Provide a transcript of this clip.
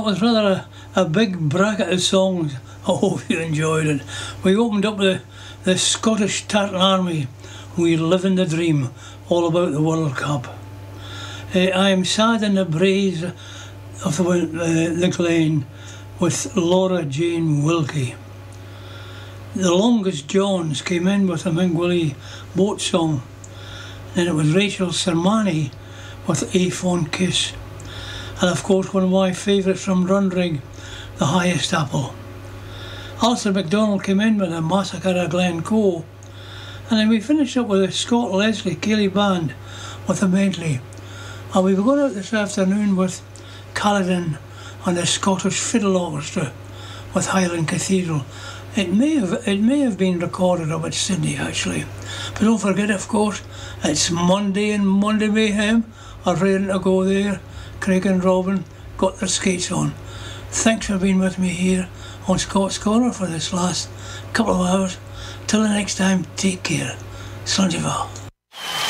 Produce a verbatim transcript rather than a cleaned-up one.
Well, it was rather a, a big bracket of songs. I hope you enjoyed it. We opened up the, the Scottish Tartan Army, We Live in the Dream, all about the World Cup. Uh, I Am Sad in the Breeze of the, uh, the Glen with Laura Jane Wilkie. The Longest Johns came in with a Mingwilly boat song. Then it was Rachel Sermani with A Fond Kiss. And of course one of my favourites from Rundrig, The Highest Apple. Alistair MacDonald came in with a Massacre at Glencoe. And then we finished up with a Scott Leslie Cayley Band with a medley. And we were going out this afternoon with Caledon and the Scottish Fiddle Orchestra with Highland Cathedral. It may have it may have been recorded up at Sydney actually. But don't forget, of course, it's Monday and Monday Mayhem are ready to go there. Craig and Robin got their skates on. Thanks for being with me here on Scots Corner for this last couple of hours. Till the next time, take care. Slàinte mhath.